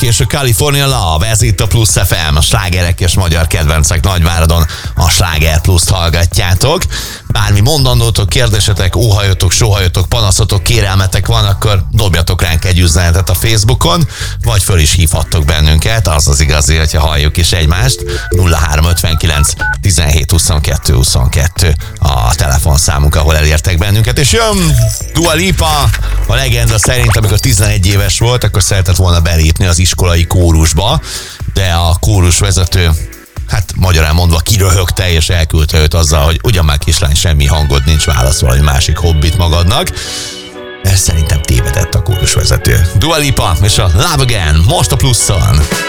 és a California Love, ez itt a Plusz FM, a slágerek és magyar kedvencek Nagyváradon, a Sláger Pluszt hallgatjátok. Bármi mondandótok, kérdésetek, óhajotok, sóhajotok, panaszotok, kérelmetek van, akkor dobjatok ránk egy üzenetet a Facebookon, vagy föl is hívhattok bennünket, az az igazi, hogyha halljuk is egymást. 0359 17 22 22 a telefonszámunk, ahol elértek bennünket, és jön Dua Lipa, a legenda szerint, amikor 11 éves volt, akkor szeretett volna belépni az iskolai kórusba, de a kórusvezető, hát magyarán mondva, kiröhögte és elküldte őt azzal, hogy ugyan már kislány, semmi hangod nincs, válasz valami másik hobbit magadnak. Mert szerintem tévedett a kórusvezető. Dua Lipa és a Love Again most a Pluszon.